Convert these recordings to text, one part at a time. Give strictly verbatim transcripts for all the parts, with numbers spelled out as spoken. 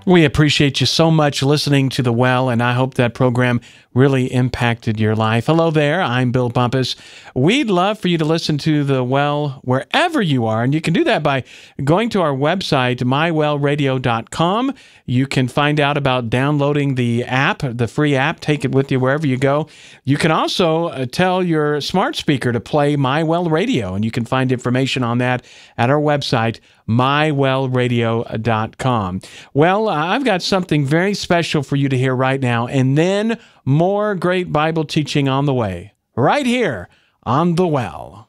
We appreciate you so much listening to The Well, and I hope that program really impacted your life. Hello there, I'm Bill Bumpus. We'd love for you to listen to The Well wherever you are, and you can do that by going to our website, my well radio dot com. You can find out about downloading the app, the free app. Take it with you wherever you go. You can also uh, tell your smart speaker to play My Well Radio, and you can find information on that at our website, my well radio dot com. Well, I've got something very special for you to hear right now, and then more great Bible teaching on the way, right here on The Well.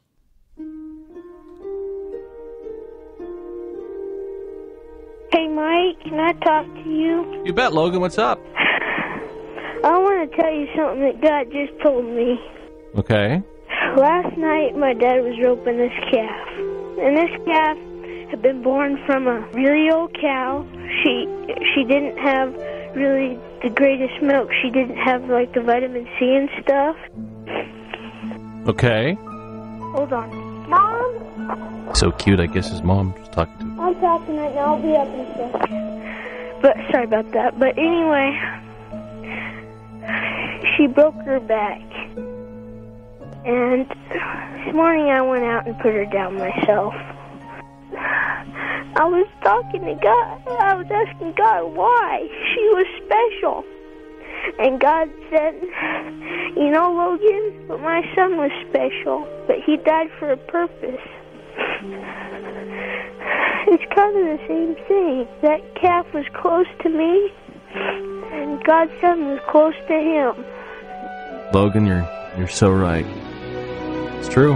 Hey, Mike, can I talk to you? You bet, Logan. What's up? I want to tell you something that God just told me. Okay. Last night, my dad was roping this calf, and this calf had been born from a really old cow. She she didn't have really the greatest milk. She didn't have, like, the vitamin C and stuff. Okay. Hold on. Mom? So cute, I guess his mom was talking to him. I'm talking right now. I'll be up in a second. But, sorry about that. But anyway, she broke her back. And this morning I went out and put her down myself. I was talking to God. I was asking God why she was special. And God said, you know, Logan, but my son was special, but he died for a purpose. It's kind of the same thing. That calf was close to me, and God's son was close to him. Logan, you're you're so right. It's true.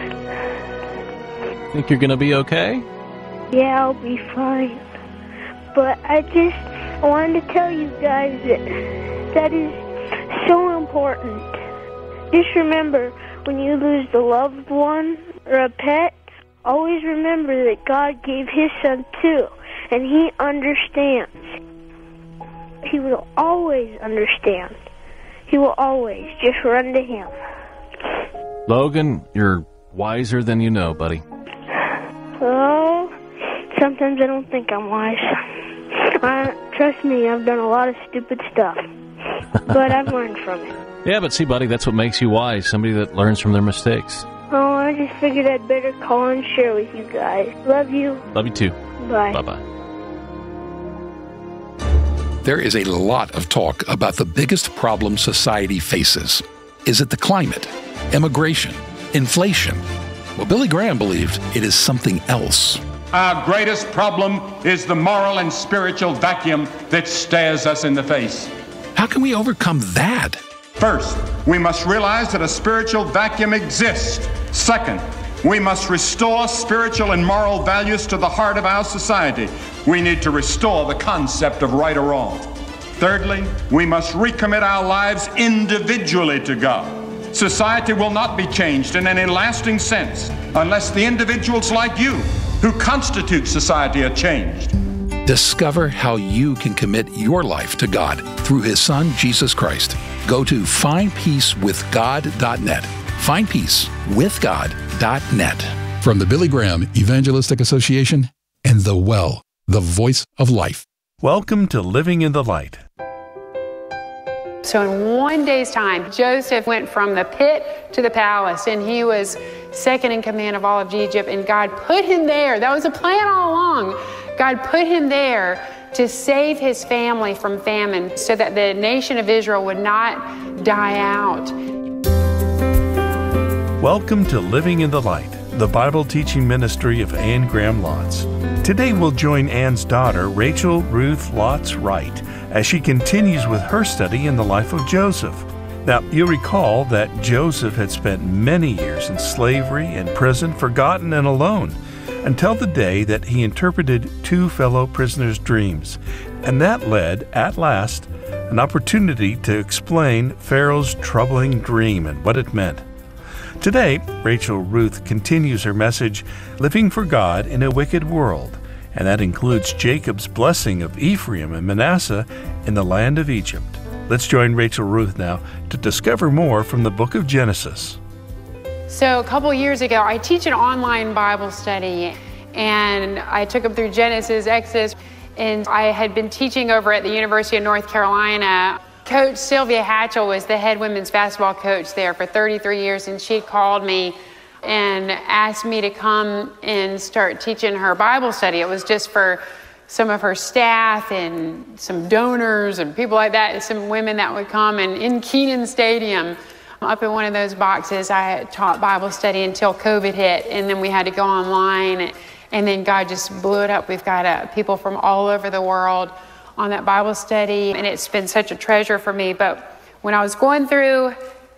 Think you're gonna be okay? Yeah, I'll be fine. But I just wanted to tell you guys that that is so important. Just remember, when you lose a loved one or a pet, always remember that God gave his son too, and he understands. He will always understand. He will always just run to him. Logan, you're wiser than you know, buddy. Oh, sometimes I don't think I'm wise. I, trust me, I've done a lot of stupid stuff, but I've learned from it. Yeah, but see, buddy, that's what makes you wise, somebody that learns from their mistakes. Oh, I just figured I'd better call and share with you guys. Love you. Love you too. Bye. Bye-bye. There is a lot of talk about the biggest problem society faces. Is it the climate, immigration, inflation? Well, Billy Graham believed it is something else. Our greatest problem is the moral and spiritual vacuum that stares us in the face. How can we overcome that? First, we must realize that a spiritual vacuum exists. Second, we must restore spiritual and moral values to the heart of our society. We need to restore the concept of right or wrong. Thirdly, we must recommit our lives individually to God. Society will not be changed in any lasting sense unless the individuals like you who constitute society are changed. Discover how you can commit your life to God through his son, Jesus Christ. Go to find peace with god dot net. find peace with god dot net. From the Billy Graham Evangelistic Association and The Well, the voice of life. Welcome to Living in the Light. So in one day's time, Joseph went from the pit to the palace, and he was second in command of all of Egypt, and God put him there. That was a plan all along. God put him there to save his family from famine so that the nation of Israel would not die out. Welcome to Living in the Light, the Bible teaching ministry of Anne Graham Lotz. Today we'll join Anne's daughter, Rachel Ruth Lotz Wright, as she continues with her study in the life of Joseph. Now, you'll recall that Joseph had spent many years in slavery and prison, forgotten and alone, until the day that he interpreted two fellow prisoners' dreams. And that led, at last, an opportunity to explain Pharaoh's troubling dream and what it meant. Today, Rachel Ruth continues her message, Living for God in a Wicked World, and that includes Jacob's blessing of Ephraim and Manasseh in the land of Egypt. Let's join Rachel Ruth now to discover more from the book of Genesis. So a couple years ago, I teach an online Bible study, and I took them through Genesis, Exodus, And I had been teaching over at the University of North Carolina. Coach Sylvia Hatchell was the head women's basketball coach there for thirty-three years, and she called me and asked me to come and start teaching her Bible study. It was just for some of her staff and some donors and people like that, some women that would come. And in Kenan Stadium, up in one of those boxes, I taught Bible study until COVID hit, and then we had to go online, and then God just blew it up. We've got uh, people from all over the world on that Bible study, and it's been such a treasure for me. But when I was going through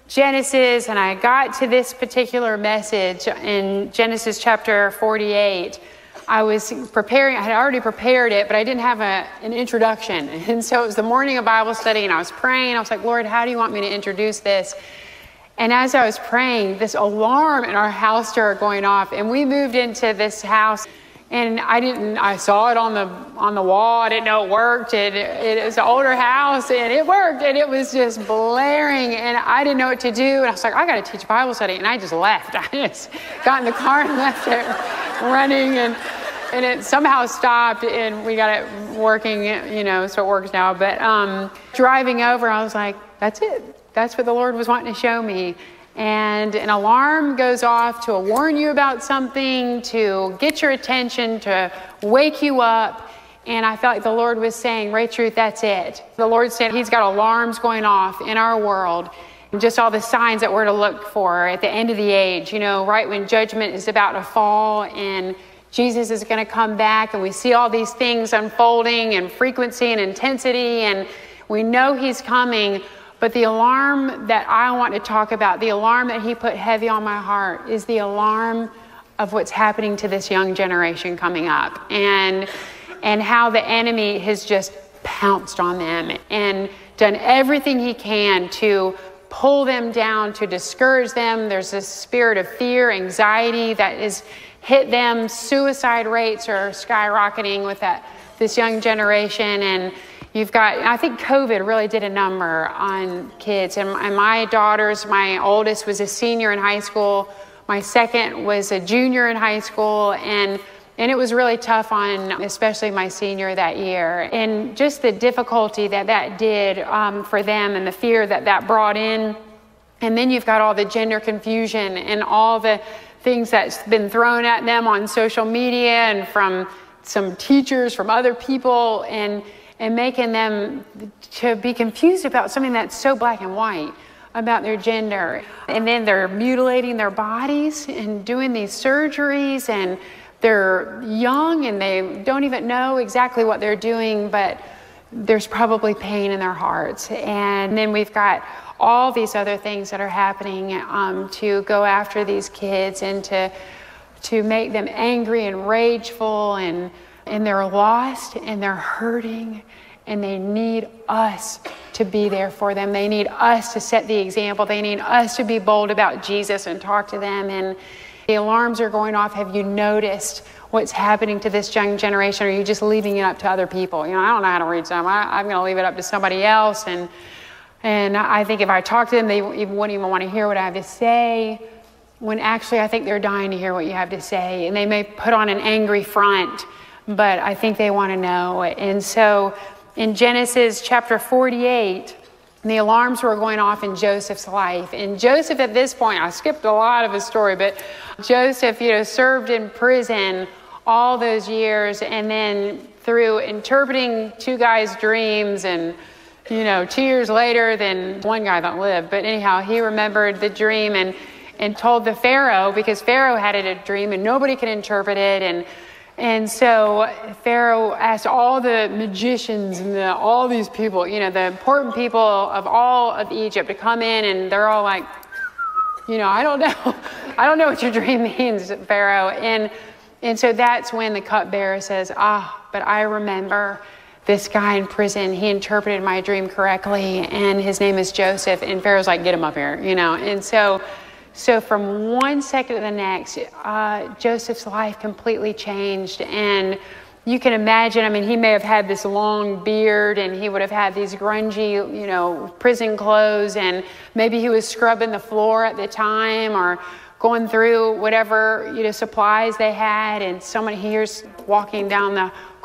Genesis and I got to this particular message in Genesis chapter forty-eight, I was preparing, I had already prepared it, but I didn't have a, an introduction. And so it was the morning of Bible study, and I was praying. I was like, Lord, how do you want me to introduce this? And as I was praying, this alarm in our house started going off, and we moved into this house, and I didn't, I saw it on the on the wall. I didn't know it worked. It, it, it was an older house, and it worked, and it was just blaring, and I didn't know what to do. And I was like, I got to teach Bible study, and I just left. I just got in the car and left it running, and and it somehow stopped, and we got it working, you know, so it works now. But um, driving over, I was like, that's it. That's what the Lord was wanting to show me. And an alarm goes off to warn you about something, to get your attention, to wake you up. And I felt like the Lord was saying, Ray Truth, that's it. The Lord said he's got alarms going off in our world. And just all the signs that we're to look for at the end of the age, you know, right when judgment is about to fall and Jesus is going to come back, and we see all these things unfolding in frequency and intensity, and we know he's coming. But the alarm that I want to talk about, the alarm that he put heavy on my heart, is the alarm of what's happening to this young generation coming up, and and how the enemy has just pounced on them and done everything he can to pull them down, to discourage them. There's this spirit of fear, anxiety that is hit them. Suicide rates are skyrocketing with that this young generation. And you've got, I think COVID really did a number on kids. And, and my daughters, my oldest was a senior in high school. My second was a junior in high school. And and it was really tough on especially my senior that year. And just the difficulty that that did um, for them, and the fear that that brought in. And then you've got all the gender confusion and all the things that's been thrown at them on social media and from some teachers, from other people, and and making them to be confused about something that's so black and white about their gender. And then they're mutilating their bodies and doing these surgeries, and they're young and they don't even know exactly what they're doing, but there's probably pain in their hearts. And then we've got all these other things that are happening um, to go after these kids and to to make them angry and rageful, and and they're lost and they're hurting, and they need us to be there for them. They need us to set the example. They need us to be bold about Jesus and talk to them. And the alarms are going off. Have you noticed what's happening to this young generation? Or are you just leaving it up to other people? You know, I don't know how to reach them. I, I'm going to leave it up to somebody else. And and I think if I talk to them, they wouldn't even want to hear what I have to say, when actually I think they're dying to hear what you have to say. And they may put on an angry front, but I think they want to know. And so in Genesis chapter forty-eight, the alarms were going off in Joseph's life. And Joseph at this point, I skipped a lot of his story, but Joseph, you know, served in prison all those years, and then through interpreting two guys' dreams, and you know, two years later, then one guy that lived, but anyhow, he remembered the dream and and told the Pharaoh, because Pharaoh had a dream and nobody could interpret it. And and so Pharaoh asked all the magicians and the, all these people, you know, the important people of all of Egypt to come in, and they're all like, you know, I don't know. I don't know what your dream means, Pharaoh. And and so that's when the cupbearer says, ah, but I remember this guy in prison. He interpreted my dream correctly, and his name is Joseph. And Pharaoh's like, get him up here, you know. And so So from one second to the next, uh, Joseph's life completely changed. And you can imagine, I mean, he may have had this long beard, and he would have had these grungy, you know, prison clothes, and maybe he was scrubbing the floor at the time, or going through whatever, you know, supplies they had, and someone hears walking down the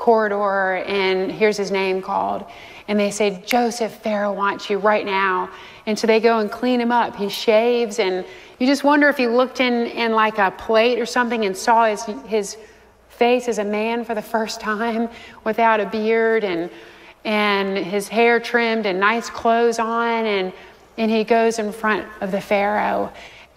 corridor, and here's his name called. And they say, Joseph, Pharaoh wants you right now. And so they go and clean him up. He shaves, and you just wonder if he looked in, in like a plate or something and saw his, his face as a man for the first time without a beard and, and his hair trimmed and nice clothes on. And, and he goes in front of the Pharaoh.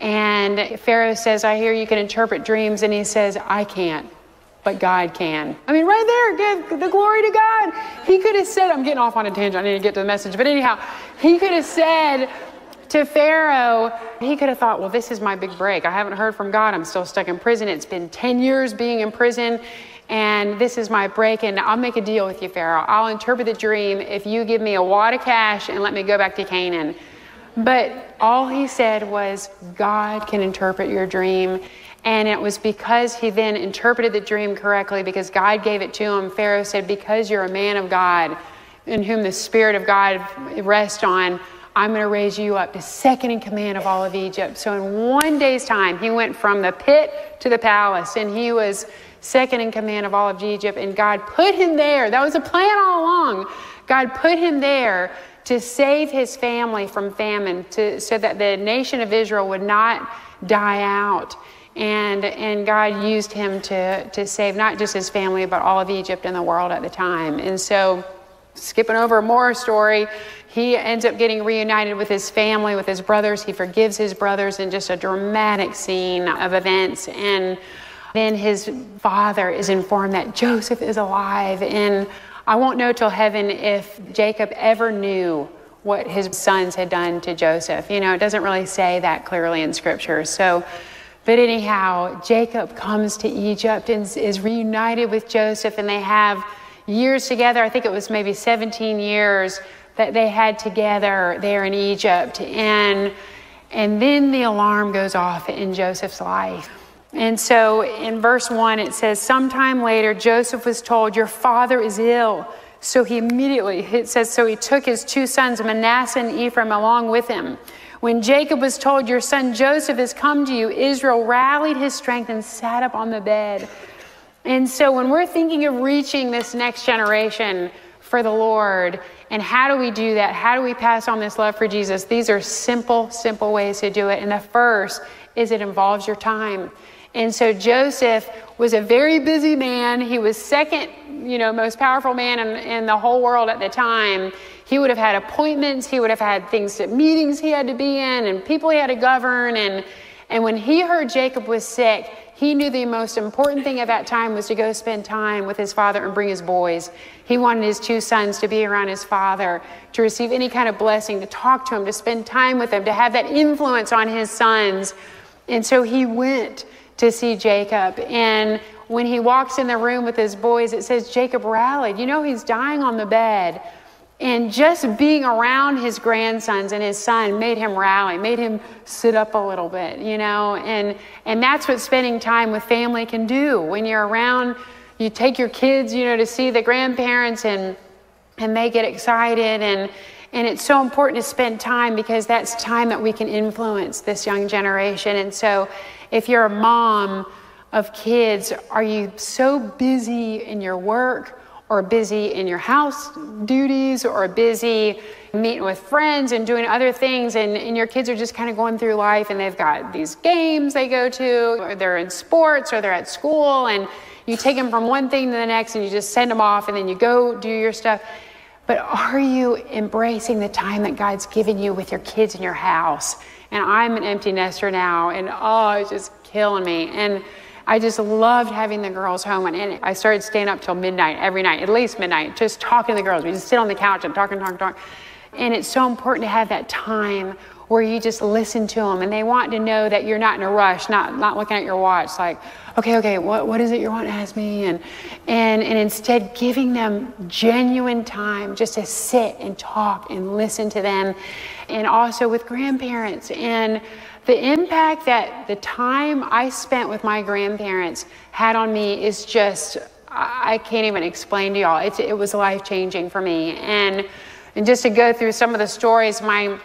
And Pharaoh says, I hear you can interpret dreams. And he says, I can't, but God can. I mean, right there, give the glory to God. He could have said, I'm getting off on a tangent, I need to get to the message. But anyhow, he could have said to Pharaoh, he could have thought, well, this is my big break. I haven't heard from God. I'm still stuck in prison. It's been ten years being in prison. And this is my break. And I'll make a deal with you, Pharaoh. I'll interpret the dream if you give me a wad of cash and let me go back to Canaan. But all he said was, God can interpret your dream. And it was because he then interpreted the dream correctly, because God gave it to him. Pharaoh said, because you're a man of God, in whom the Spirit of God rests on, I'm going to raise you up to second in command of all of Egypt. So in one day's time, he went from the pit to the palace, and he was second in command of all of Egypt. And God put him there. That was a plan all along. God put him there to save his family from famine, to, so that the nation of Israel would not die out. And, and God used him to, to save not just his family, but all of Egypt and the world at the time. And so, skipping over more story, he ends up getting reunited with his family, with his brothers. He forgives his brothers in just a dramatic scene of events. And then his father is informed that Joseph is alive. And I won't know till heaven if Jacob ever knew what his sons had done to Joseph. You know, it doesn't really say that clearly in Scripture. So, but anyhow, Jacob comes to Egypt and is reunited with Joseph, and they have years together. I think it was maybe seventeen years that they had together there in Egypt. And, and then the alarm goes off in Joseph's life. And so in verse one, it says, sometime later, Joseph was told, your father is ill. So he immediately, it says, so he took his two sons, Manasseh and Ephraim, along with him. When Jacob was told, your son Joseph has come to you, Israel rallied his strength and sat up on the bed. And so when we're thinking of reaching this next generation for the Lord, and how do we do that? How do we pass on this love for Jesus? These are simple, simple ways to do it. And the first is it involves your time. And so Joseph was a very busy man. He was second, you know, most powerful man in, in the whole world at the time. He would have had appointments. He would have had things, meetings he had to be in, and people he had to govern. And, and when he heard Jacob was sick, he knew the most important thing at that time was to go spend time with his father and bring his boys. He wanted his two sons to be around his father, to receive any kind of blessing, to talk to him, to spend time with him, to have that influence on his sons. And so he went to see Jacob. And when he walks in the room with his boys, it says Jacob rallied. You know, he's dying on the bed. And just being around his grandsons and his son made him rally, made him sit up a little bit, you know. And, and that's what spending time with family can do. When you're around, you take your kids, you know, to see the grandparents, and, and they get excited. And, and it's so important to spend time, because that's time that we can influence this young generation. And so if you're a mom of kids, are you so busy in your work, or busy in your house duties, or busy meeting with friends and doing other things, and, and your kids are just kind of going through life, and they've got these games they go to, or they're in sports, or they're at school, and you take them from one thing to the next, and you just send them off, and then you go do your stuff. But are you embracing the time that God's given you with your kids in your house? And I'm an empty nester now, and oh, it's just killing me. And I just loved having the girls home, and, and I started staying up till midnight every night, at least midnight, just talking to the girls. We just sit on the couch and talk and talk and talk. And it's so important to have that time where you just listen to them, and they want to know that you're not in a rush, not not looking at your watch like, okay, okay, what what is it you want to ask me? And and and instead giving them genuine time just to sit and talk and listen to them. And also with grandparents, and the impact that the time I spent with my grandparents had on me is just, I can't even explain to y'all. It, it was life-changing for me. And, and just to go through some of the stories, my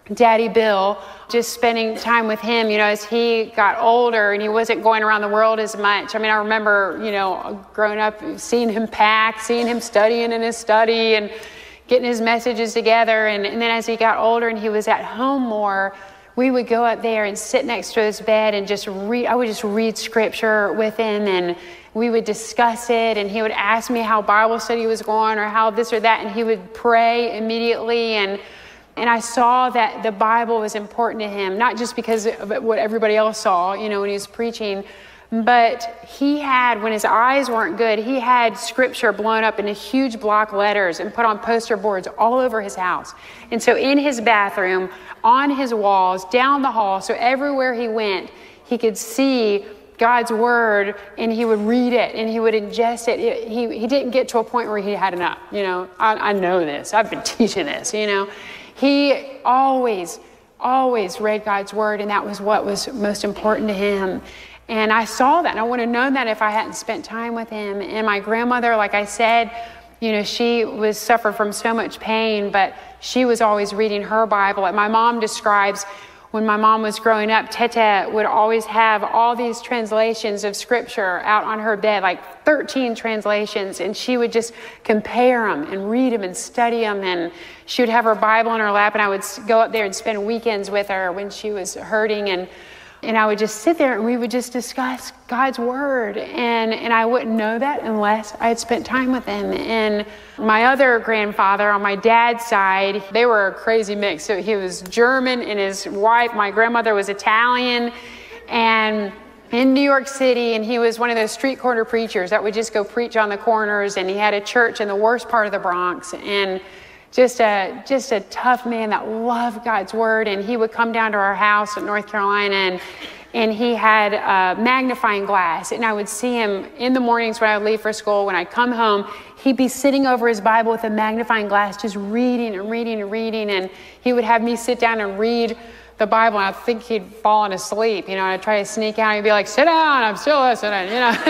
Daddy Bill, just spending time with him, you know, as he got older and he wasn't going around the world as much. I mean, I remember, you know, growing up, seeing him pack, seeing him studying in his study and getting his messages together. And, and then as he got older and he was at home more, we would go up there and sit next to his bed and just read. I would just read scripture with him, and we would discuss it, and he would ask me how Bible study was going or how this or that, and he would pray immediately. And And I saw that the Bible was important to him, not just because of what everybody else saw, you know, when he was preaching, but he had, when his eyes weren't good, he had scripture blown up into huge block letters and put on poster boards all over his house. And so in his bathroom, on his walls, down the hall, so everywhere he went, he could see God's word, and he would read it and he would ingest it. it he, he didn't get to a point where he had enough. You know, I, I know this. I've been teaching this, you know. He always, always read God's word, and that was what was most important to him. And I saw that, and I would have known that if I hadn't spent time with him. And my grandmother, like I said, you know, she was suffered from so much pain, but she was always reading her Bible. Like my mom describes, when my mom was growing up, Tete would always have all these translations of scripture out on her bed, like thirteen translations, and she would just compare them and read them and study them. And she would have her Bible in her lap, and I would go up there and spend weekends with her when she was hurting, and and I would just sit there and we would just discuss God's word. And, and I wouldn't know that unless I had spent time with him. And my other grandfather on my dad's side, they were a crazy mix. So he was German, and his wife, my grandmother, was Italian, and in New York City. And he was one of those street corner preachers that would just go preach on the corners. And he had a church in the worst part of the Bronx. And Just a just a tough man that loved God's word. And he would come down to our house in North Carolina, and and he had a magnifying glass. And I would see him in the mornings when I would leave for school. When I come home, he'd be sitting over his Bible with a magnifying glass, just reading and reading and reading. And he would have me sit down and read the Bible, and I think he'd fallen asleep. You know, I'd try to sneak out, and he'd be like, "Sit down, I'm still listening," you know.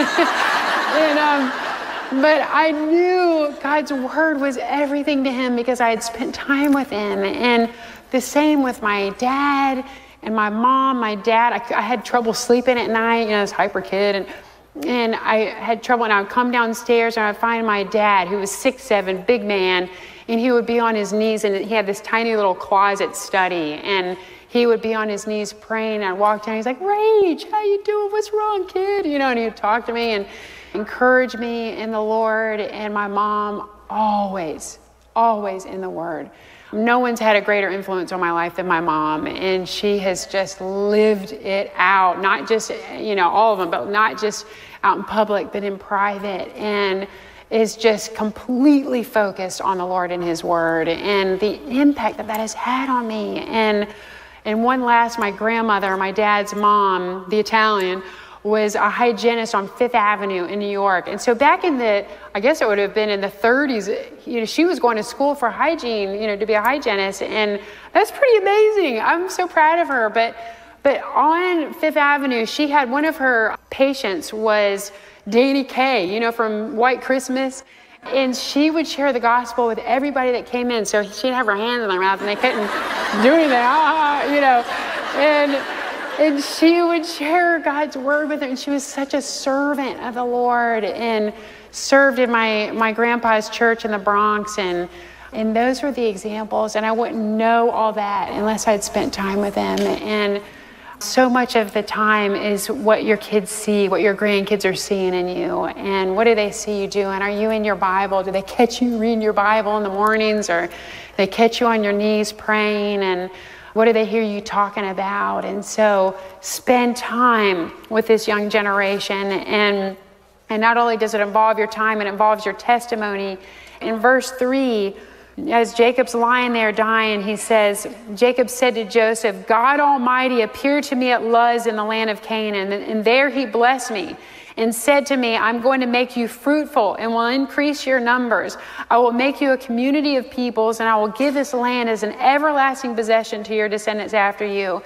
and um. But I knew God's word was everything to him because I had spent time with him. And the same with my dad and my mom. My dad, I, I had trouble sleeping at night, you know, this hyper kid. And, and I had trouble, and I would come downstairs and I'd find my dad, who was six seven, big man, and he would be on his knees, and he had this tiny little closet study. And he would be on his knees praying. And I'd walk down, he's like, "Rach, how you doing? What's wrong, kid?" You know, and he would talk to me and encourage me in the Lord. And my mom, always, always in the word. No one's had a greater influence on my life than my mom. And she has just lived it out, not just, you know, all of them, but not just out in public, but in private. And is just completely focused on the Lord and his word, and the impact that that has had on me. And and one last, my grandmother, my dad's mom, the Italian, was a hygienist on Fifth Avenue in New York. And so back in the, I guess it would have been in the thirties, you know, she was going to school for hygiene, you know, to be a hygienist. And that's pretty amazing. I'm so proud of her. But, but on Fifth Avenue, she had, one of her patients was Danny Kaye, you know, from White Christmas. And she would share the gospel with everybody that came in. So she'd have her hands in their mouth and they couldn't do anything, ah, you know. And And she would share God's word with her, and she was such a servant of the Lord, and served in my, my grandpa's church in the Bronx. And, and those were the examples, and I wouldn't know all that unless I'd spent time with them. And so much of the time is what your kids see, what your grandkids are seeing in you, and what do they see you doing? Are you in your Bible? Do they catch you reading your Bible in the mornings, or they catch you on your knees praying? And what do they hear you talking about? And so spend time with this young generation. And, and not only does it involve your time, it involves your testimony. In verse three, as Jacob's lying there dying, he says, Jacob said to Joseph, "God Almighty appeared to me at Luz in the land of Canaan, and, and there he blessed me and said to me, I'm going to make you fruitful and will increase your numbers. I will make you a community of peoples, and I will give this land as an everlasting possession to your descendants after you."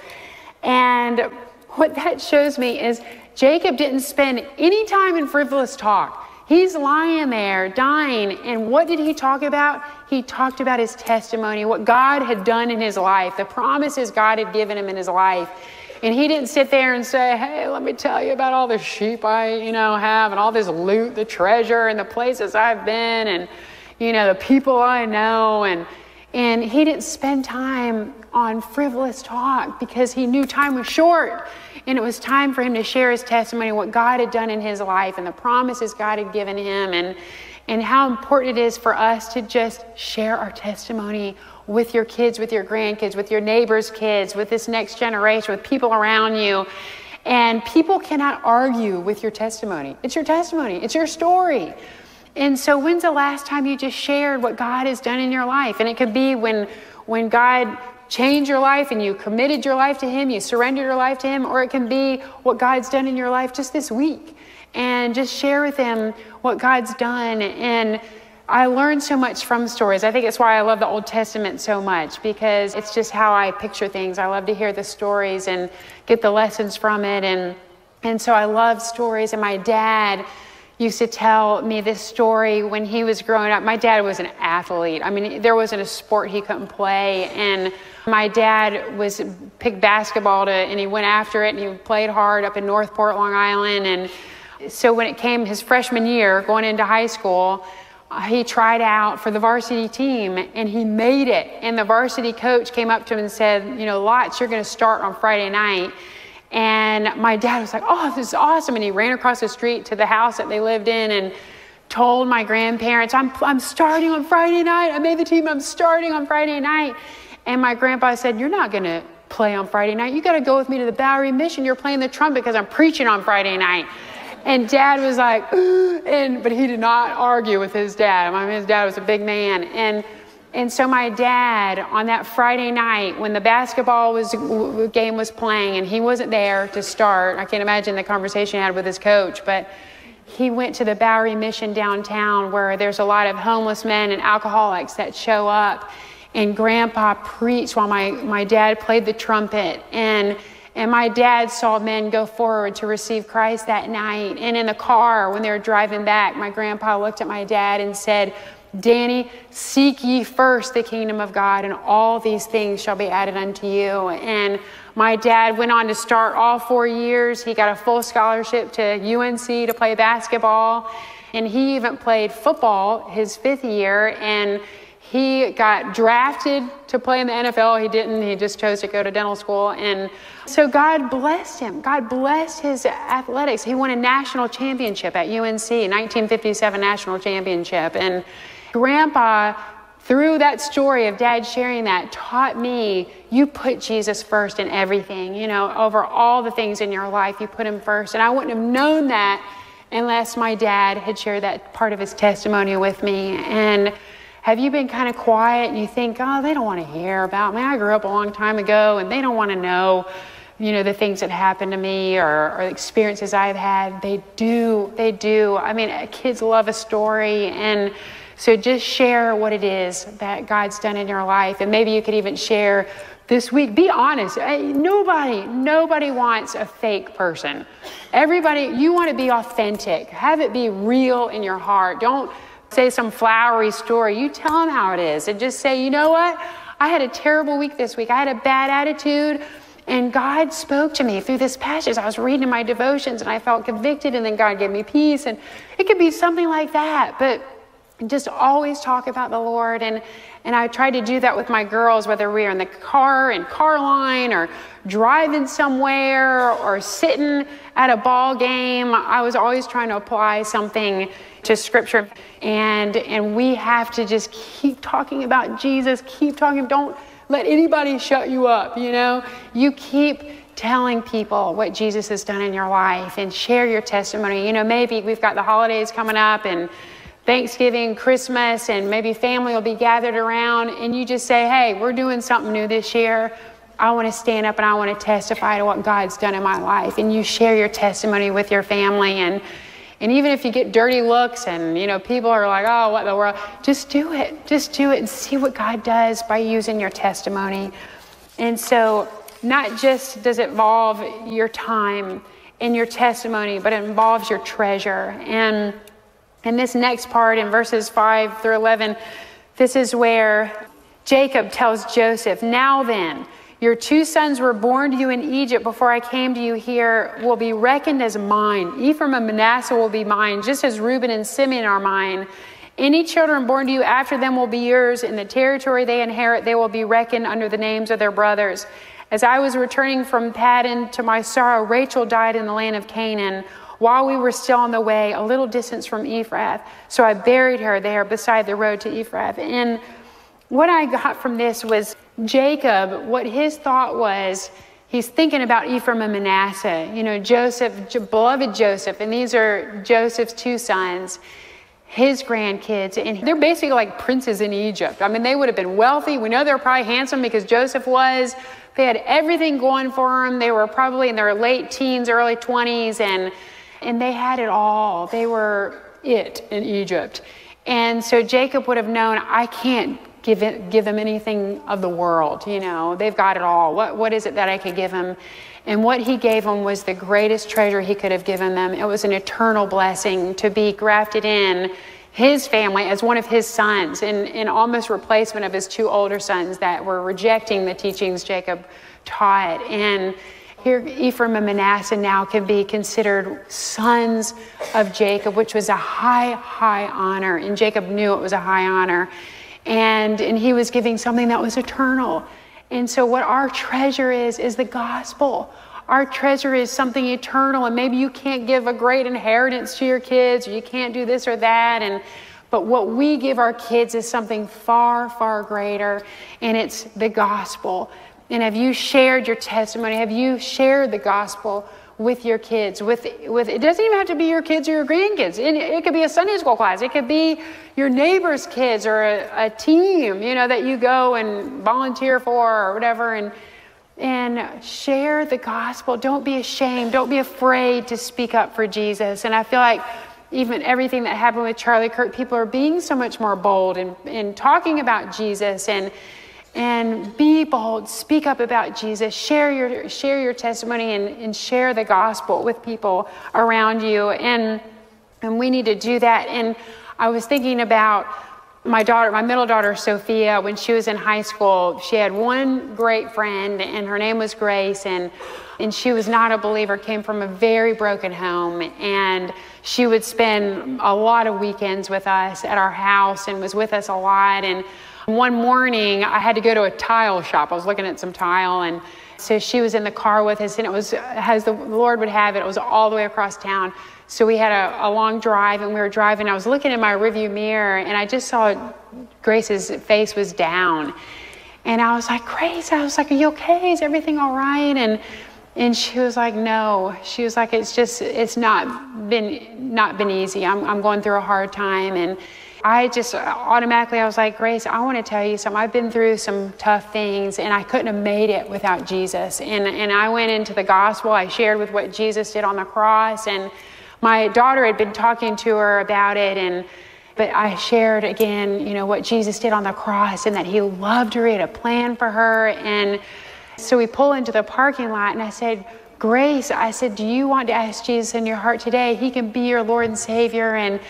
And what that shows me is Jacob didn't spend any time in frivolous talk. He's lying there, dying. And what did he talk about? He talked about his testimony, what God had done in his life, the promises God had given him in his life. And he didn't sit there and say, hey, let me tell you about all the sheep I, you know, have and all this loot, the treasure and the places I've been and, you know, the people I know. And, and he didn't spend time on frivolous talk because he knew time was short. And it was time for him to share his testimony, what God had done in his life and the promises God had given him, and, and how important it is for us to just share our testimony with your kids, with your grandkids, with your neighbors' kids, with this next generation, with people around you. And people cannot argue with your testimony. It's your testimony. It's your story. And so when's the last time you just shared what God has done in your life? And it could be when, when God changed your life and you committed your life to him, you surrendered your life to him, or it can be what God's done in your life just this week. And just share with him what God's done. And I learned so much from stories. I think it's why I love the Old Testament so much, because it's just how I picture things. I love to hear the stories and get the lessons from it. And, and so I love stories. And my dad used to tell me this story when he was growing up. My dad was an athlete. I mean, there wasn't a sport he couldn't play. And my dad was picked basketball to, and he went after it, and he played hard up in Northport, Long Island. And so when it came his freshman year, going into high school, he tried out for the varsity team and he made it. And the varsity coach came up to him and said, you know, Lots, you're going to start on Friday night. And my dad was like, oh, this is awesome. And he ran across the street to the house that they lived in and told my grandparents, I'm, I'm starting on Friday night. I made the team. I'm starting on Friday night. And my grandpa said, you're not going to play on Friday night. You got to go with me to the Bowery Mission. You're playing the trumpet because I'm preaching on Friday night. And dad was like, and but he did not argue with his dad. I mean, his dad was a big man. And And so my dad, on that Friday night, when the basketball was, game was playing and he wasn't there to start, I can't imagine the conversation he had with his coach, but he went to the Bowery Mission downtown where there's a lot of homeless men and alcoholics that show up. And Grandpa preached while my, my dad played the trumpet. And, and my dad saw men go forward to receive Christ that night. And in the car, when they were driving back, my grandpa looked at my dad and said, Danny, seek ye first the kingdom of God, and all these things shall be added unto you. And my dad went on to start all four years. He got a full scholarship to U N C to play basketball. And he even played football his fifth year. And he got drafted to play in the N F L. He didn't. He just chose to go to dental school. And so God blessed him. God blessed his athletics. He won a national championship at U N C, nineteen fifty-seven national championship. And Grandpa, through that story of Dad sharing that, taught me, you put Jesus first in everything. You know, over all the things in your life, you put him first. And I wouldn't have known that unless my dad had shared that part of his testimony with me. And have you been kind of quiet and you think, oh, they don't want to hear about me. I grew up a long time ago and they don't want to know, you know, the things that happened to me or, or experiences I've had. They do, they do. I mean, kids love a story. And so just share what it is that God's done in your life. And maybe you could even share this week. Be honest. Nobody, nobody wants a fake person. Everybody, you want to be authentic. Have it be real in your heart. Don't say some flowery story. You tell them how it is and just say, you know what? I had a terrible week this week. I had a bad attitude. And God spoke to me through this passage. I was reading my devotions and I felt convicted, and then God gave me peace. And it could be something like that. But just always talk about the Lord. And, and I tried to do that with my girls, whether we were in the car, in car line, or driving somewhere, or sitting at a ball game. I was always trying to apply something to Scripture. And, and we have to just keep talking about Jesus, keep talking. Don't let anybody shut you up, you know. You keep telling people what Jesus has done in your life and share your testimony. You know, maybe we've got the holidays coming up and Thanksgiving, Christmas, and maybe family will be gathered around, and you just say, hey, we're doing something new this year. I want to stand up and I want to testify to what God's done in my life. And you share your testimony with your family. And, and even if you get dirty looks and, you know, people are like, oh, what in the world? Just do it. Just do it and see what God does by using your testimony. And so not just does it involve your time and your testimony, but it involves your treasure. And And this next part in verses five through eleven, this is where Jacob tells Joseph, "Now then, your two sons were born to you in Egypt before I came to you here will be reckoned as mine. Ephraim and Manasseh will be mine, just as Reuben and Simeon are mine. Any children born to you after them will be yours. In the territory they inherit, they will be reckoned under the names of their brothers. As I was returning from Paddan, to my sorrow, Rachel died in the land of Canaan, while we were still on the way, a little distance from Ephrath. So I buried her there beside the road to Ephrath." And what I got from this was Jacob, what his thought was, he's thinking about Ephraim and Manasseh, you know, Joseph, beloved Joseph, and these are Joseph's two sons, his grandkids, and they're basically like princes in Egypt. I mean, they would have been wealthy. We know they're probably handsome because Joseph was. They had everything going for them. They were probably in their late teens, early twenties, and and they had it all. They were it in Egypt. And so Jacob would have known, I can't give it, give them anything of the world. You know, they've got it all. What what is it that I could give them? And what he gave them was the greatest treasure he could have given them. It was an eternal blessing to be grafted in his family as one of his sons, in, in almost replacement of his two older sons that were rejecting the teachings Jacob taught. And here Ephraim and Manasseh now can be considered sons of Jacob, which was a high, high honor. And Jacob knew it was a high honor. And, and he was giving something that was eternal. And so what our treasure is, is the gospel. Our treasure is something eternal, and maybe you can't give a great inheritance to your kids, or you can't do this or that, and but what we give our kids is something far, far greater, and it's the gospel. And have you shared your testimony? Have you shared the gospel with your kids? With, with it doesn't even have to be your kids or your grandkids. It, it could be a Sunday school class. It could be your neighbor's kids or a, a team, you know, that you go and volunteer for or whatever, and and share the gospel. Don't be ashamed. Don't be afraid to speak up for Jesus. And I feel like even everything that happened with Charlie Kirk, people are being so much more bold in, in talking about Jesus, and and be bold, speak up about Jesus, share your share your testimony, and, and share the gospel with people around you. And and we need to do that. And I was thinking about my daughter, my middle daughter, Sophia, when she was in high school. She had one great friend, and her name was Grace, and and she was not a believer, came from a very broken home, and she would spend a lot of weekends with us at our house and was with us a lot. And one morning, I had to go to a tile shop. I was looking at some tile, and so she was in the car with us, and it was, as the Lord would have it, it was all the way across town. So we had a, a long drive, and we were driving. I was looking in my rearview mirror, and I just saw Grace's face was down. And I was like, Grace, I was like, are you okay? Is everything all right? And and she was like, no. She was like, it's just, it's not been not been easy. I'm I'm going through a hard time. And I just automatically, I was like, Grace, I want to tell you something. I've been through some tough things, and I couldn't have made it without Jesus. And and I went into the gospel. I shared with what Jesus did on the cross, and my daughter had been talking to her about it, and but I shared again, you know, what Jesus did on the cross, and that he loved her, he had a plan for her. And so we pull into the parking lot, and I said, Grace, I said, do you want to ask Jesus in your heart today? He can be your Lord and Savior, and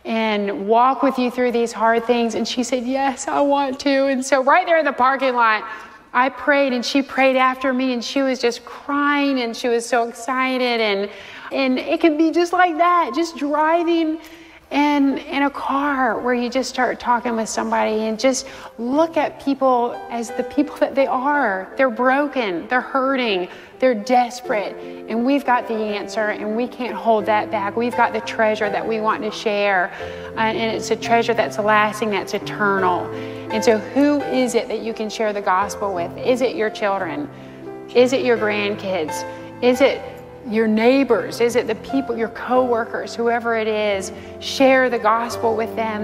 and walk with you through these hard things. And she said, yes, I want to. And so right there in the parking lot, I prayed, and she prayed after me, and she was just crying, and she was so excited. And and it can be just like that, just driving and in a car where you just start talking with somebody and just look at people as the people that they are. They're broken, they're hurting, they're desperate, and we've got the answer, and we can't hold that back. We've got the treasure that we want to share, uh, and it's a treasure that's lasting, that's eternal. And so who is it that you can share the gospel with? Is it your children? Is it your grandkids? Is it your neighbors? Is it the people, your co-workers, whoever it is? Share the gospel with them.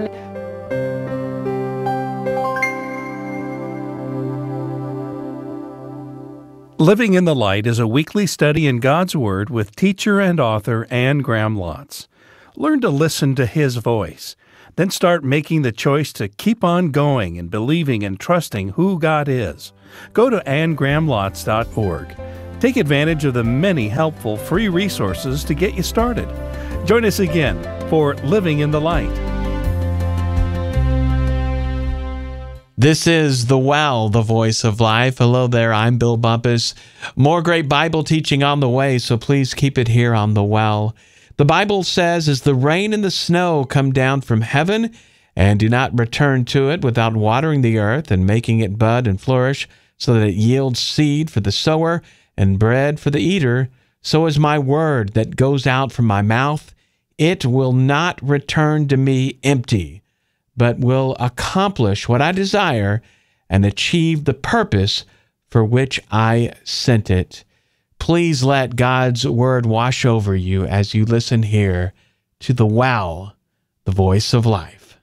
Living in the Light is a weekly study in God's Word with teacher and author Anne Graham Lotz. Learn to listen to His voice. Then start making the choice to keep on going and believing and trusting who God is. Go to anne graham lotz dot org. Take advantage of the many helpful free resources to get you started. Join us again for Living in the Light. This is The Well, the Voice of Life. Hello there, I'm Bill Bumpus. More great Bible teaching on the way, so please keep it here on The Well. The Bible says, as the rain and the snow come down from heaven and do not return to it without watering the earth and making it bud and flourish, so that it yields seed for the sower and bread for the eater, so is my word that goes out from my mouth. It will not return to me empty, but will accomplish what I desire and achieve the purpose for which I sent it. Please let God's word wash over you as you listen here to The Well, the Voice of Life.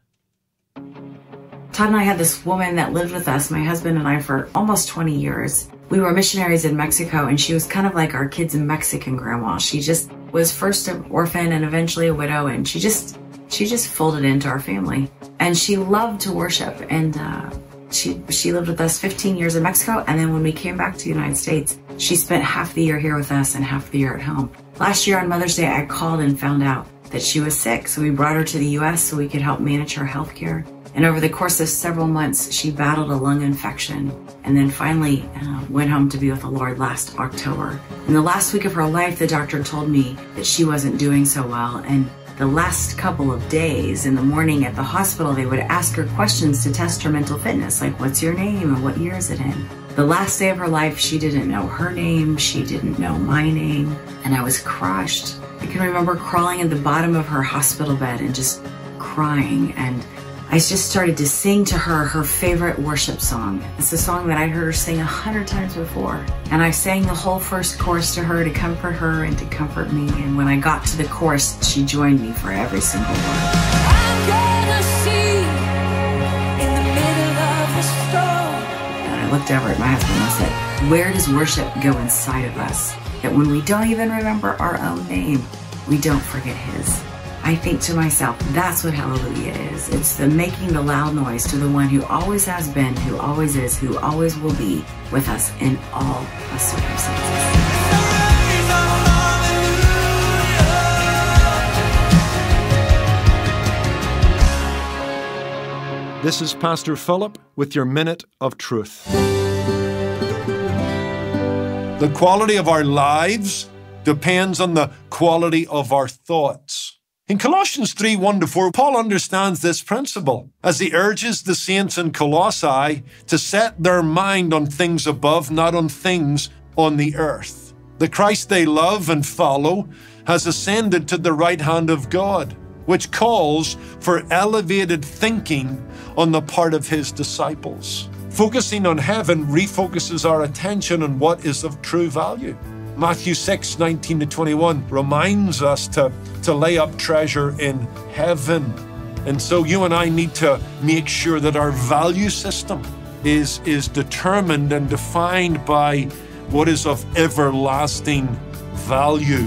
Todd and I had this woman that lived with us, my husband and I, for almost twenty years. We were missionaries in Mexico, and she was kind of like our kids' Mexican grandma. She just was first an orphan and eventually a widow, and she just she just folded into our family. And she loved to worship, and uh, she she lived with us fifteen years in Mexico, and then when we came back to the United States, she spent half the year here with us and half the year at home. Last year on Mother's Day, I called and found out that she was sick, so we brought her to the U S so we could help manage her health care. And over the course of several months, she battled a lung infection and then finally uh, went home to be with the Lord last October. In the last week of her life, the doctor told me that she wasn't doing so well, and the last couple of days in the morning at the hospital, they would ask her questions to test her mental fitness, like, what's your name and what year is it in? The last day of her life, she didn't know her name, she didn't know my name, and I was crushed. I can remember crawling at the bottom of her hospital bed and just crying, and I just started to sing to her her favorite worship song. It's a song that I'd heard her sing a hundred times before. And I sang the whole first chorus to her to comfort her and to comfort me. And when I got to the chorus, she joined me for every single word. I'm gonna see in the middle of the storm. And I looked over at my husband and I said, where does worship go inside of us? That when we don't even remember our own name, we don't forget his. I think to myself, that's what hallelujah is. It's the making the loud noise to the one who always has been, who always is, who always will be with us in all the circumstances. This is Pastor Philip with your Minute of Truth. The quality of our lives depends on the quality of our thoughts. In Colossians three, one to four, Paul understands this principle as he urges the saints in Colossae to set their mind on things above, not on things on the earth. The Christ they love and follow has ascended to the right hand of God, which calls for elevated thinking on the part of his disciples. Focusing on heaven refocuses our attention on what is of true value. Matthew six, nineteen to twenty-one reminds us to, to lay up treasure in heaven. And so you and I need to make sure that our value system is, is determined and defined by what is of everlasting value.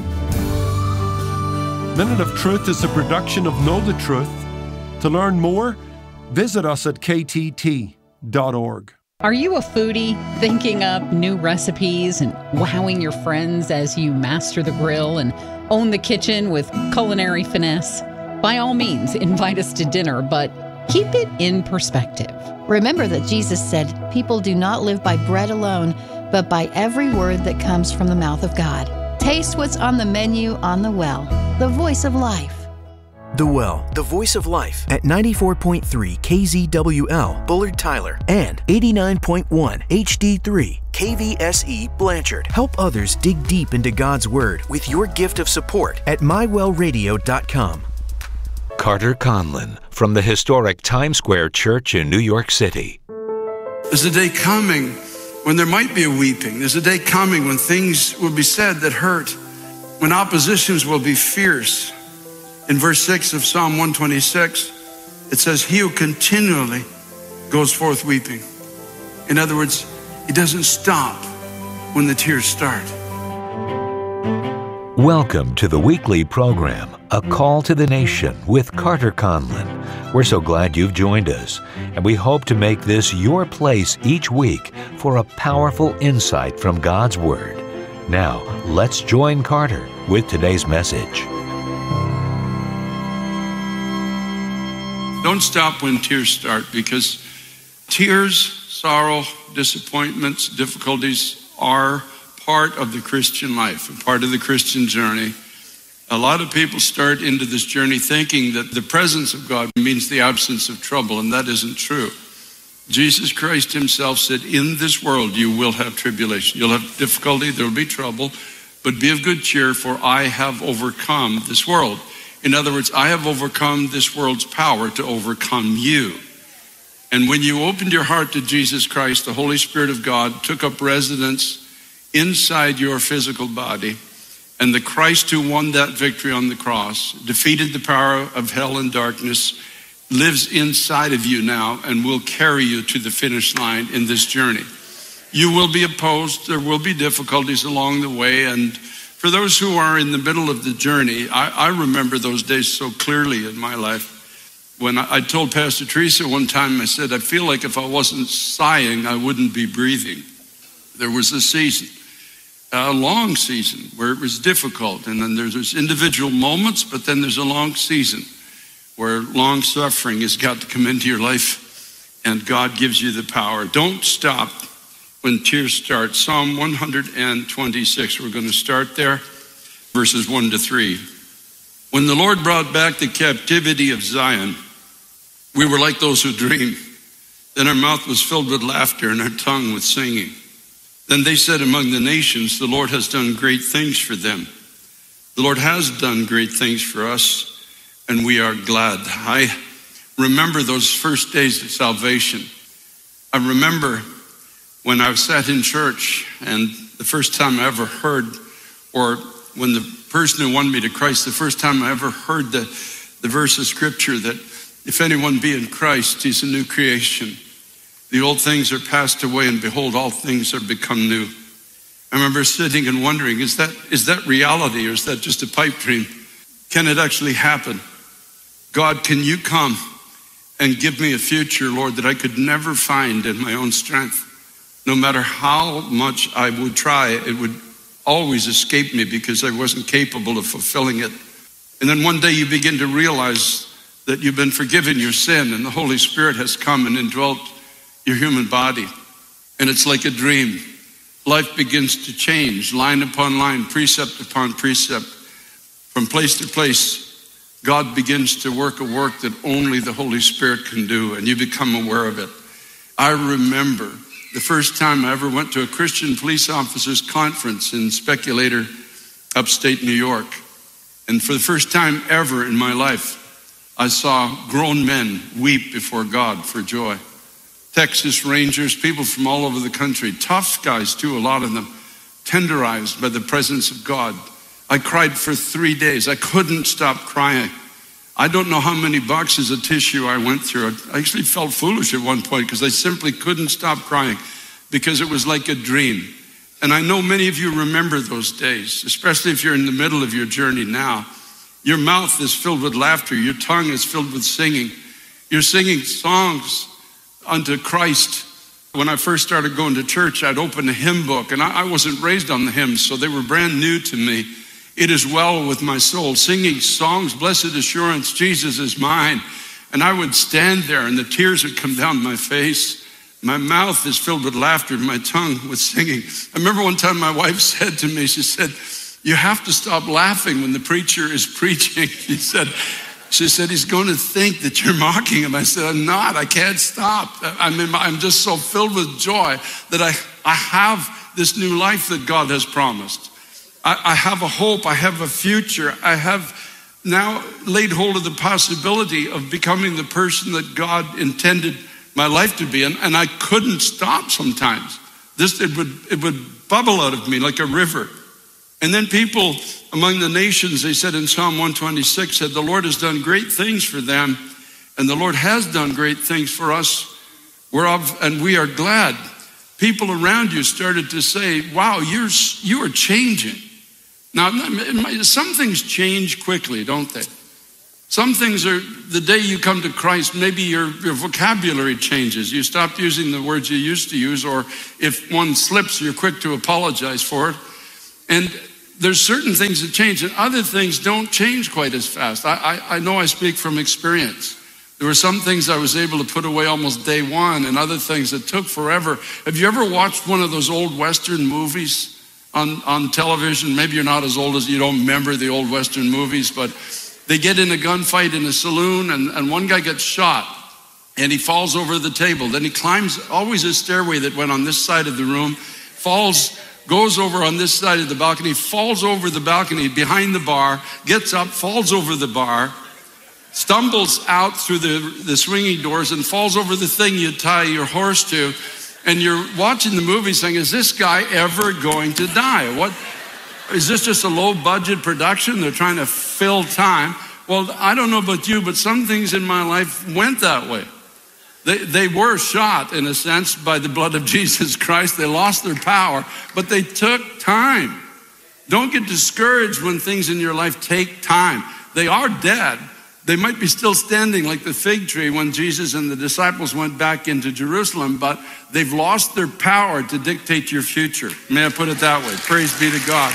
Minute of Truth is a production of Know the Truth. To learn more, visit us at k t t dot org. Are you a foodie, thinking up new recipes and wowing your friends as you master the grill and own the kitchen with culinary finesse? By all means, invite us to dinner, but keep it in perspective. Remember that Jesus said, people do not live by bread alone, but by every word that comes from the mouth of God. Taste what's on the menu on The Well, the Voice of Life. The Well, the Voice of Life at ninety-four point three K Z W L, Bullard Tyler, and eighty-nine point one H D three K V S E Blanchard. Help others dig deep into God's Word with your gift of support at my well radio dot com. Carter Conlon from the historic Times Square Church in New York City. There's a day coming when there might be a weeping. There's a day coming when things will be said that hurt, when oppositions will be fierce. In verse six of Psalm one twenty-six, it says, he who continually goes forth weeping. In other words, he doesn't stop when the tears start. Welcome to the weekly program, A Call to the Nation with Carter Conlon. We're so glad you've joined us, and we hope to make this your place each week for a powerful insight from God's Word. Now, let's join Carter with today's message. Don't stop when tears start, because tears, sorrow, disappointments, difficulties are part of the Christian life, a part of the Christian journey. A lot of people start into this journey thinking that the presence of God means the absence of trouble, and that isn't true. Jesus Christ himself said, in this world you will have tribulation. You'll have difficulty, there will be trouble, but be of good cheer, for I have overcome this world. In other words, I have overcome this world's power to overcome you. And when you opened your heart to Jesus Christ, the Holy Spirit of God took up residence inside your physical body, and the Christ who won that victory on the cross, defeated the power of hell and darkness, lives inside of you now and will carry you to the finish line in this journey. You will be opposed. There will be difficulties along the way. And for those who are in the middle of the journey, I, I remember those days so clearly in my life. When I, I told Pastor Teresa one time, I said, I feel like if I wasn't sighing, I wouldn't be breathing. There was a season, a long season where it was difficult. And then there's, there's individual moments, but then there's a long season where long suffering has got to come into your life and God gives you the power. Don't stop when tears start. Psalm one twenty-six, we're going to start there, verses one to three. When the Lord brought back the captivity of Zion, we were like those who dream. Then our mouth was filled with laughter and our tongue with singing. Then they said among the nations, the Lord has done great things for them. The Lord has done great things for us, and we are glad. I remember those first days of salvation. I remember when I sat in church and the first time I ever heard, or when the person who won me to Christ, the first time I ever heard the, the verse of scripture that if anyone be in Christ, he's a new creation. The old things are passed away and behold, all things are become new. I remember sitting and wondering, is that, is that reality or is that just a pipe dream? Can it actually happen? God, can you come and give me a future, Lord, that I could never find in my own strength? No matter how much I would try, it would always escape me because I wasn't capable of fulfilling it. And then one day you begin to realize that you've been forgiven your sin and the Holy Spirit has come and indwelt your human body. And it's like a dream. Life begins to change, line upon line, precept upon precept. From place to place, God begins to work a work that only the Holy Spirit can do, and you become aware of it. I remember the first time I ever went to a Christian police officers conference in Speculator, upstate New York. And for the first time ever in my life, I saw grown men weep before God for joy. Texas Rangers, people from all over the country, tough guys too, a lot of them, tenderized by the presence of God. I cried for three days. I couldn't stop crying. I don't know how many boxes of tissue I went through. I actually felt foolish at one point because I simply couldn't stop crying because it was like a dream. And I know many of you remember those days, especially if you're in the middle of your journey now. Your mouth is filled with laughter. Your tongue is filled with singing. You're singing songs unto Christ. When I first started going to church, I'd open a hymn book, and I, I wasn't raised on the hymns, so they were brand new to me. It is well with my soul, singing songs, blessed assurance, Jesus is mine. And I would stand there and the tears would come down my face. My mouth is filled with laughter, my tongue with singing. I remember one time my wife said to me, she said, you have to stop laughing when the preacher is preaching. She said, she said, he's going to think that you're mocking him. I said, I'm not, I can't stop. I mean, I'm just so filled with joy that I, I have this new life that God has promised. I have a hope, I have a future. I have now laid hold of the possibility of becoming the person that God intended my life to be. And, and I couldn't stop sometimes. This, it would, it would bubble out of me like a river. And then people among the nations, they said in Psalm one twenty-six, said, the Lord has done great things for them. And the Lord has done great things for us, whereof, and we are glad. People around you started to say, wow, you're, you are changing. Now, some things change quickly, don't they? Some things are, the day you come to Christ, maybe your, your vocabulary changes. You stop using the words you used to use, or if one slips, you're quick to apologize for it. And there's certain things that change, and other things don't change quite as fast. I, I, I know I speak from experience. There were some things I was able to put away almost day one and other things that took forever. Have you ever watched one of those old Western movies on, on television? Maybe you're not as old as you don't remember the old Western movies, but they get in a gunfight in a saloon and, and one guy gets shot and he falls over the table. Then he climbs always a stairway that went on this side of the room, falls, goes over on this side of the balcony, falls over the balcony behind the bar, gets up, falls over the bar, stumbles out through the, the swinging doors and falls over the thing you tie your horse to. And you're watching the movie saying, is this guy ever going to die? What, is this just a low budget production? They're trying to fill time. Well, I don't know about you, but some things in my life went that way. They, they were shot, in a sense, by the blood of Jesus Christ. They lost their power, but they took time. Don't get discouraged when things in your life take time. They are dead. They might be still standing like the fig tree when Jesus and the disciples went back into Jerusalem, but they've lost their power to dictate your future. May I put it that way? Praise be to God.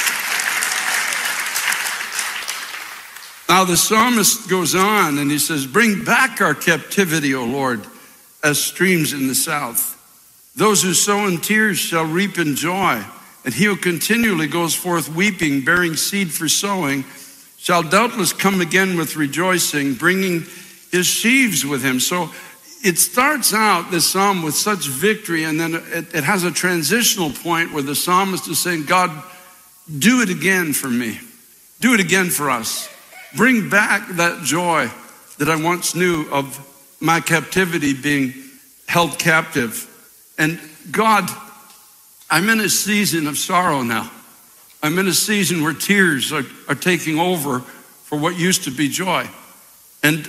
Now the psalmist goes on and he says, bring back our captivity, O Lord, as streams in the south. Those who sow in tears shall reap in joy, and he who continually goes forth weeping, bearing seed for sowing, shall doubtless come again with rejoicing, bringing his sheaves with him. So it starts out, this psalm, with such victory, and then it, it has a transitional point where the psalmist is saying, God, do it again for me. Do it again for us. Bring back that joy that I once knew of my captivity being held captive. And God, I'm in a season of sorrow now. I'm in a season where tears are, are taking over for what used to be joy. And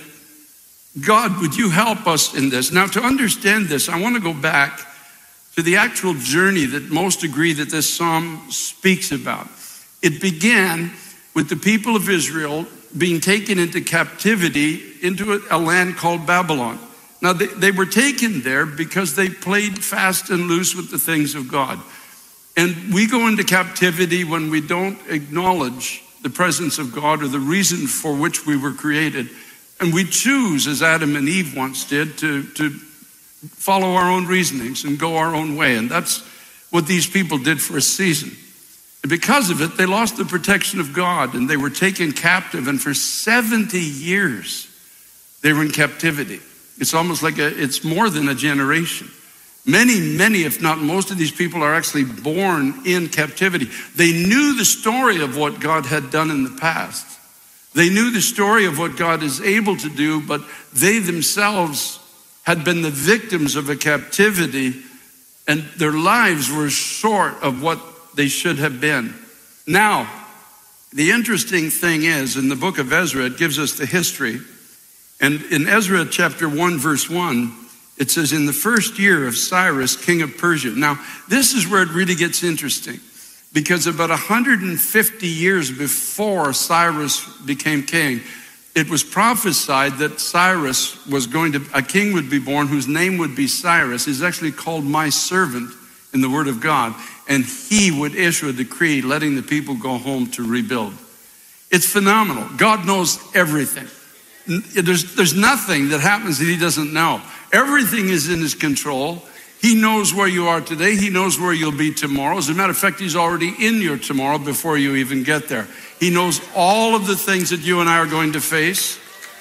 God, would you help us in this? Now, to understand this, I want to go back to the actual journey that most agree that this psalm speaks about. It began with the people of Israel being taken into captivity into a land called Babylon. Now, they, they were taken there because they played fast and loose with the things of God. And we go into captivity when we don't acknowledge the presence of God or the reason for which we were created. And we choose, as Adam and Eve once did, to, to follow our own reasonings and go our own way. And that's what these people did for a season. And because of it, they lost the protection of God and they were taken captive. And for seventy years, they were in captivity. It's almost like a, it's more than a generation. Many, many, if not most of these people are actually born in captivity. They knew the story of what God had done in the past. They knew the story of what God is able to do, but they themselves had been the victims of a captivity and their lives were short of what they should have been. Now, the interesting thing is, in the book of Ezra, it gives us the history. And in Ezra chapter one, verse one, it says, in the first year of Cyrus, king of Persia. Now, this is where it really gets interesting, because about one hundred fifty years before Cyrus became king, it was prophesied that Cyrus was going to, a king would be born whose name would be Cyrus. He's actually called my servant in the word of God. And he would issue a decree letting the people go home to rebuild. It's phenomenal. God knows everything. There's, there's nothing that happens that he doesn't know. Everything is in his control. He knows where you are today. He knows where you'll be tomorrow. As a matter of fact, he's already in your tomorrow before you even get there. He knows all of the things that you and I are going to face.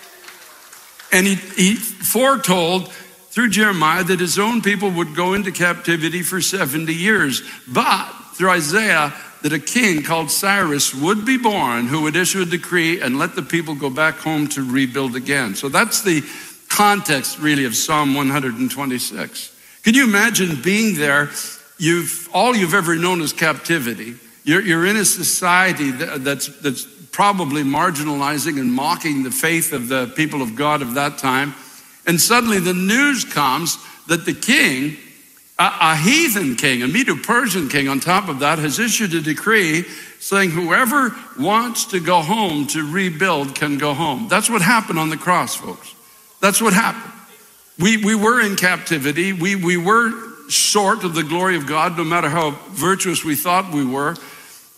And he, he foretold through Jeremiah that his own people would go into captivity for seventy years. But through Isaiah, that a king called Cyrus would be born who would issue a decree and let the people go back home to rebuild again. So that's the context really of Psalm one hundred twenty-six. Can you imagine being there? You've all you've ever known is captivity. You're, you're in a society that, that's, that's probably marginalizing and mocking the faith of the people of God of that time. And suddenly the news comes that the king, a, a heathen king, a Medo-Persian king on top of that, has issued a decree saying whoever wants to go home to rebuild can go home. That's what happened on the cross, folks. That's what happened. We, we were in captivity. We, we were short of the glory of God, no matter how virtuous we thought we were.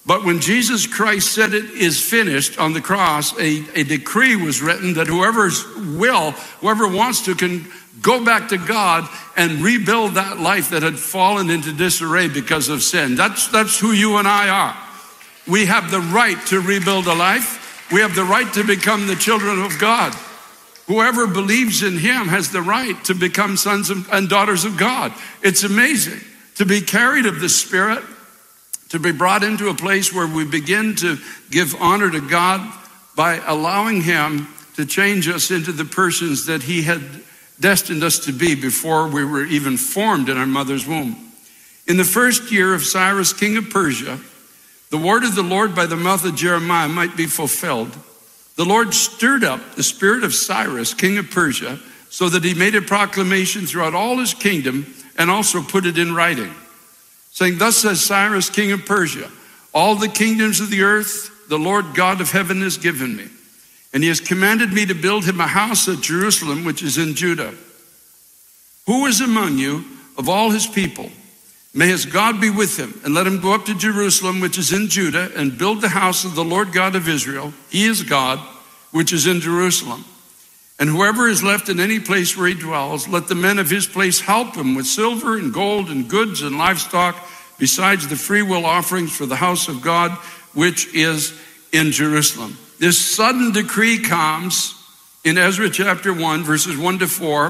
But when Jesus Christ said it is finished on the cross, a, a decree was written that whoever's will, whoever wants to, can go back to God and rebuild that life that had fallen into disarray because of sin. That's, that's who you and I are. We have the right to rebuild a life. We have the right to become the children of God. Whoever believes in him has the right to become sons and daughters of God. It's amazing to be carried of the Spirit, to be brought into a place where we begin to give honor to God by allowing him to change us into the persons that he had destined us to be before we were even formed in our mother's womb. In the first year of Cyrus, king of Persia, the word of the Lord by the mouth of Jeremiah might be fulfilled. The Lord stirred up the spirit of Cyrus, king of Persia, so that he made a proclamation throughout all his kingdom and also put it in writing, saying, thus says Cyrus, king of Persia, all the kingdoms of the earth, the Lord God of heaven has given me. And he has commanded me to build him a house at Jerusalem, which is in Judah. Who is among you of all his people? May his God be with him, and let him go up to Jerusalem, which is in Judah, and build the house of the Lord God of Israel. He is God, which is in Jerusalem. And whoever is left in any place where he dwells, let the men of his place help him with silver and gold and goods and livestock, besides the freewill offerings for the house of God, which is in Jerusalem. This sudden decree comes in Ezra chapter one, verses one to four,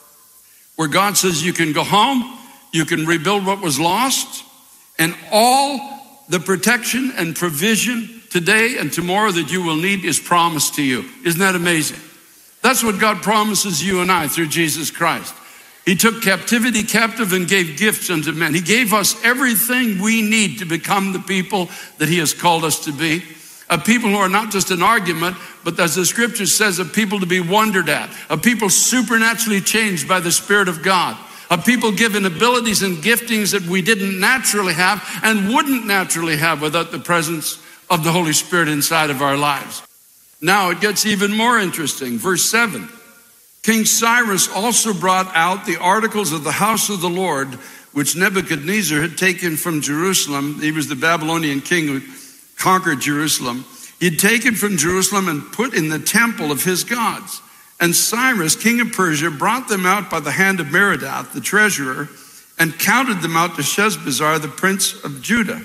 where God says you can go home, you can rebuild what was lost, and all the protection and provision today and tomorrow that you will need is promised to you. Isn't that amazing? That's what God promises you and I through Jesus Christ. He took captivity captive and gave gifts unto men. He gave us everything we need to become the people that he has called us to be. A people who are not just an argument, but as the scripture says, a people to be wondered at. A people supernaturally changed by the Spirit of God. A people given abilities and giftings that we didn't naturally have and wouldn't naturally have without the presence of the Holy Spirit inside of our lives. Now it gets even more interesting. Verse seven. King Cyrus also brought out the articles of the house of the Lord, which Nebuchadnezzar had taken from Jerusalem. He was the Babylonian king who conquered Jerusalem. He'd taken from Jerusalem and put in the temple of his gods. And Cyrus, king of Persia, brought them out by the hand of Merodach, the treasurer, and counted them out to Sheshbazzar, the prince of Judah.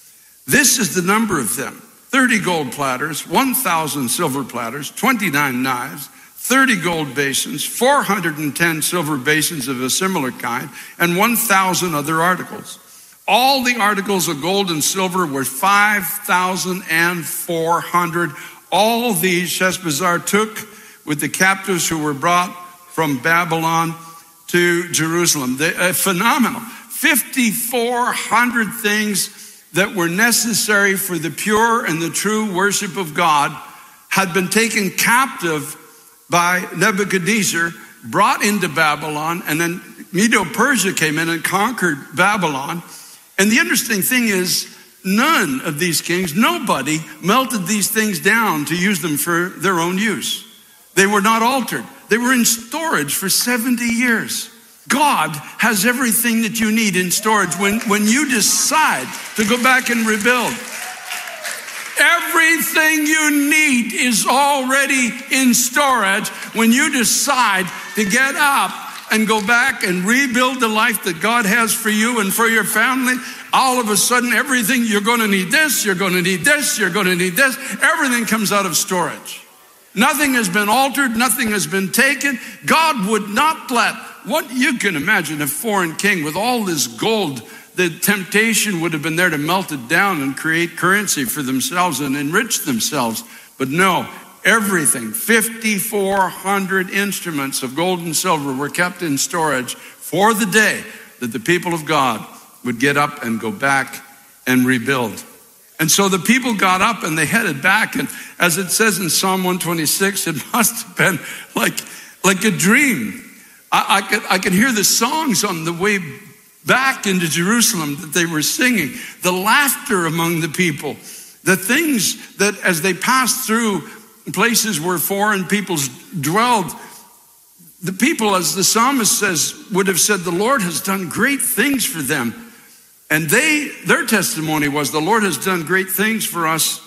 This is the number of them: thirty gold platters, one thousand silver platters, twenty-nine knives, thirty gold basins, four hundred ten silver basins of a similar kind, and one thousand other articles. All the articles of gold and silver were five thousand four hundred. All these Sheshbazzar took with the captives who were brought from Babylon to Jerusalem. They, uh, phenomenal. five thousand four hundred things that were necessary for the pure and the true worship of God had been taken captive by Nebuchadnezzar, brought into Babylon, and then Medo-Persia came in and conquered Babylon. And the interesting thing is, none of these kings, nobody melted these things down to use them for their own use. They were not altered. They were in storage for seventy years. God has everything that you need in storage when, when you decide to go back and rebuild. Everything you need is already in storage when you decide to get up and go back and rebuild the life that God has for you and for your family. All of a sudden, everything, you're going to need this, you're going to need this, you're going to need this. Everything comes out of storage. Nothing has been altered, nothing has been taken. God would not let, what you can imagine, a foreign king with all this gold, the temptation would have been there to melt it down and create currency for themselves and enrich themselves. But no, everything, five thousand four hundred instruments of gold and silver were kept in storage for the day that the people of God would get up and go back and rebuild. And so the people got up and they headed back. And as it says in Psalm one twenty-six, it must have been like, like a dream. I, I, could, I could hear the songs on the way back into Jerusalem that they were singing, the laughter among the people, the things that as they passed through places where foreign peoples dwelled, the people, as the psalmist says, would have said, the Lord has done great things for them. And they, their testimony was, the Lord has done great things for us